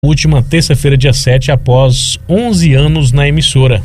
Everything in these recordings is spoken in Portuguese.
última terça-feira, dia 7, após 11 anos na emissora.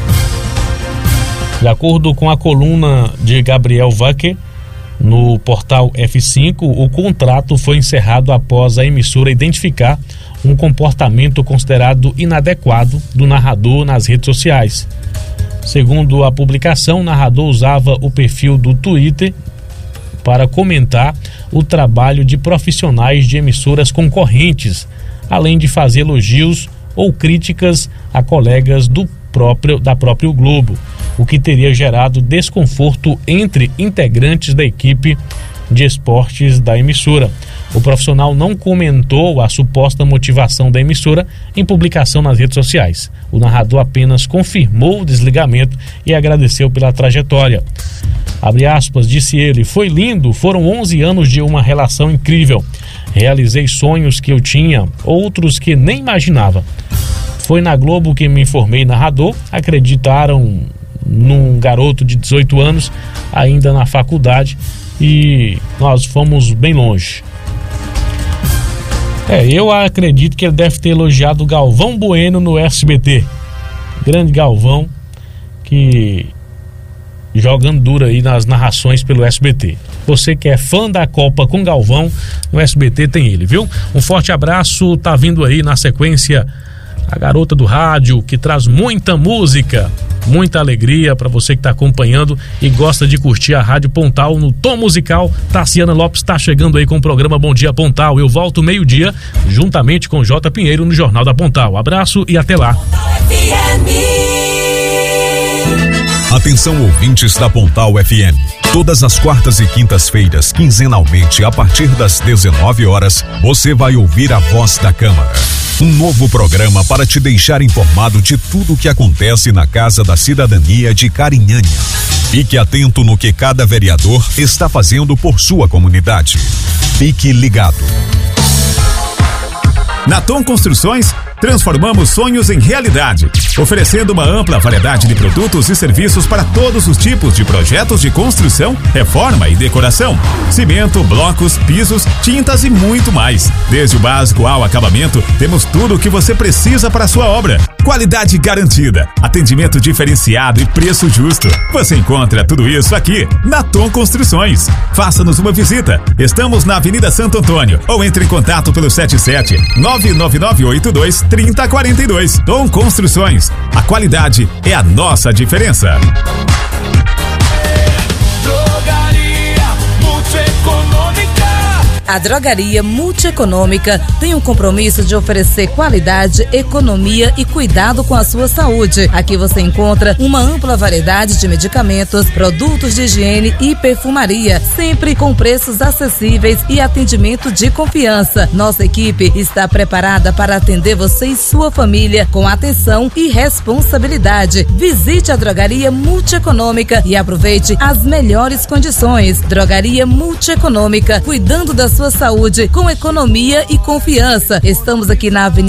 De acordo com a coluna de Gabriel Wacker, no portal F5, o contrato foi encerrado após a emissora identificar um comportamento considerado inadequado do narrador nas redes sociais. Segundo a publicação, o narrador usava o perfil do Twitter para comentar o trabalho de profissionais de emissoras concorrentes, além de fazer elogios ou críticas a colegas da própria Globo, o que teria gerado desconforto entre integrantes da equipe de esportes da emissora. O profissional não comentou a suposta motivação da emissora em publicação nas redes sociais. O narrador apenas confirmou o desligamento e agradeceu pela trajetória. Abre aspas, disse ele, foi lindo, foram 11 anos de uma relação incrível. Realizei sonhos que eu tinha, outros que nem imaginava. Foi na Globo que me formei narrador, acreditaram num garoto de 18 anos, ainda na faculdade, e nós fomos bem longe. Eu acredito que ele deve ter elogiado o Galvão Bueno no SBT. Grande Galvão, que jogando duro aí nas narrações pelo SBT. Você que é fã da Copa com Galvão, no SBT tem ele, viu? Um forte abraço, tá vindo aí na sequência a garota do rádio, que traz muita música, muita alegria para você que tá acompanhando e gosta de curtir a Rádio Pontal no tom musical. Tassiana Lopes tá chegando aí com o programa Bom Dia Pontal. Eu volto meio-dia, juntamente com J. Pinheiro no Jornal da Pontal. Abraço e até lá. Atenção, ouvintes da Pontal FM. Todas as quartas e quintas-feiras, quinzenalmente, a partir das 19 horas, você vai ouvir a Voz da Câmara. Um novo programa para te deixar informado de tudo o que acontece na Casa da Cidadania de Carinhanha. Fique atento no que cada vereador está fazendo por sua comunidade. Fique ligado. Na Tom Construções, transformamos sonhos em realidade, oferecendo uma ampla variedade de produtos e serviços para todos os tipos de projetos de construção, reforma e decoração. Cimento, blocos, pisos, tintas e muito mais. Desde o básico ao acabamento, temos tudo o que você precisa para a sua obra. Qualidade garantida, atendimento diferenciado e preço justo. Você encontra tudo isso aqui na Tom Construções. Faça-nos uma visita. Estamos na Avenida Santo Antônio ou entre em contato pelo 77-99982-3042. Tom Construções. A qualidade é a nossa diferença. A Drogaria Multieconômica tem um compromisso de oferecer qualidade, economia e cuidado com a sua saúde. Aqui você encontra uma ampla variedade de medicamentos, produtos de higiene e perfumaria, sempre com preços acessíveis e atendimento de confiança. Nossa equipe está preparada para atender você e sua família com atenção e responsabilidade. Visite a Drogaria Multieconômica e aproveite as melhores condições. Drogaria Multieconômica, cuidando da sua saúde com economia e confiança. Estamos aqui na Avenida